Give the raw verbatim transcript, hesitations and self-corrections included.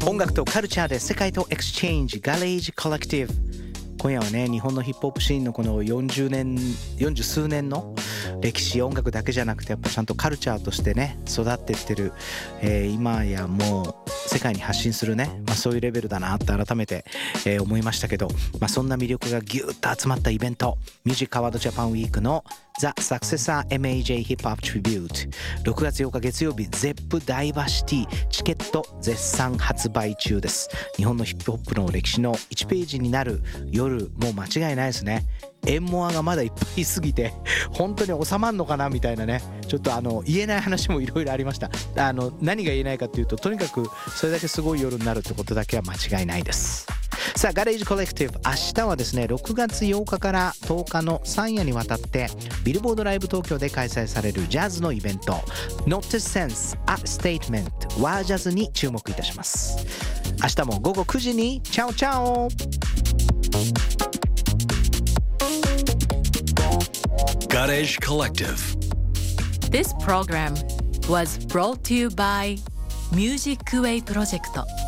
音楽とカルチャーで世界とエクスチェンジ、ガレージコレクティブ。今夜はね、日本のヒップホップシーンのこのよんじゅうねん、よんじゅう数年の歴史、音楽だけじゃなくてやっぱちゃんとカルチャーとしてね育ってってる、えー、今やもう世界に発信するね、まあ、そういうレベルだなって改めて、えー、思いましたけど、まあ、そんな魅力がギュッと集まったイベント、ミュージックアワードジャパンウィークのザ・サクセサー エムエージェー ヒップホップトリビュート、ろくがつようか月曜日、ゼップダイバーシティチケット絶賛発売中です。日本のヒップホップの歴史のいちページになる夜、もう間違いないですね。エンモアがまだいっぱいすぎて本当に収まんのかなみたいなね、ちょっとあの言えない話もいろいろありました。あの何が言えないかというと、とにかくそれだけすごい夜になるってことだけは間違いないです。さあ、ガレージコレクティブ、明日はですねろくがつようかからとおかのさん夜にわたってビルボードライブ東京で開催されるジャズのイベント Not a Sense, a Statement ワージャズに注目いたします。明日もごごくじにチャオチャオ。 Garage Collective. This program was brought to you by Music Way Project.